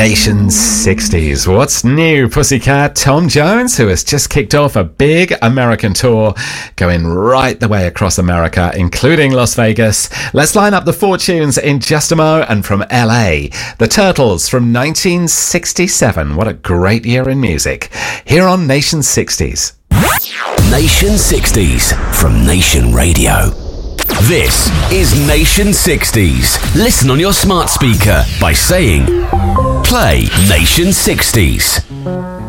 Nation 60s. What's new, Pussycat? Tom Jones, who has just kicked off a big American tour, going right the way across America, including Las Vegas. Let's line up the fortunes in just a mo. And from LA, the Turtles from 1967. What a great year in music. Here on Nation 60s. Nation 60s from Nation Radio. This is Nation 60s. Listen on your smart speaker by saying, play Nation 60s.